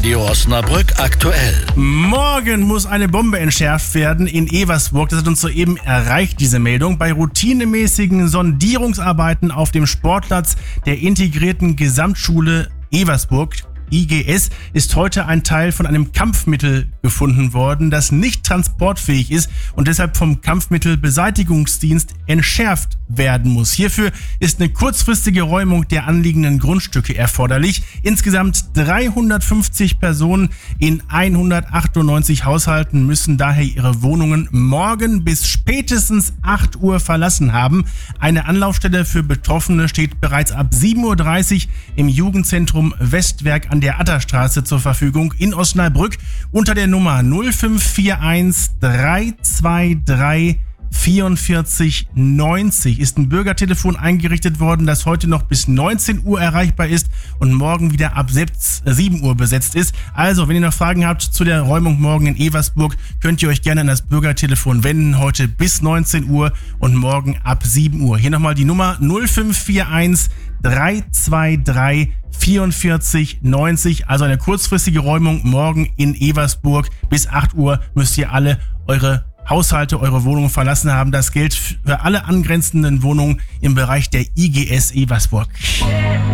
Radio Osnabrück aktuell. Morgen muss eine Bombe entschärft werden in Eversburg. Das hat uns soeben erreicht, diese Meldung. Bei routinemäßigen Sondierungsarbeiten auf dem Sportplatz der integrierten Gesamtschule Eversburg, IGS, ist heute ein Teil von einem Kampfmittel gefunden worden, das nicht transportfähig ist und deshalb vom Kampfmittelbeseitigungsdienst entschärft werden muss. Hierfür ist eine kurzfristige Räumung der anliegenden Grundstücke erforderlich. Insgesamt 350 Personen in 198 Haushalten müssen daher ihre Wohnungen morgen bis spätestens 8 Uhr verlassen haben. Eine Anlaufstelle für Betroffene steht bereits ab 7.30 Uhr im Jugendzentrum Westwerk an der Atterstraße zur Verfügung in Osnabrück unter der Nummer 0541 323 44 90 ist ein Bürgertelefon eingerichtet worden, das heute noch bis 19 Uhr erreichbar ist und morgen wieder ab 7 Uhr besetzt ist. Also, wenn ihr noch Fragen habt zu der Räumung morgen in Eversburg, könnt ihr euch gerne an das Bürgertelefon wenden, heute bis 19 Uhr und morgen ab 7 Uhr. Hier nochmal die Nummer 0541 323 44 90, also eine kurzfristige Räumung morgen in Eversburg. Bis 8 Uhr müsst ihr alle eure Haushalte, eure Wohnungen verlassen haben. Das gilt für alle angrenzenden Wohnungen im Bereich der IGS Eversburg.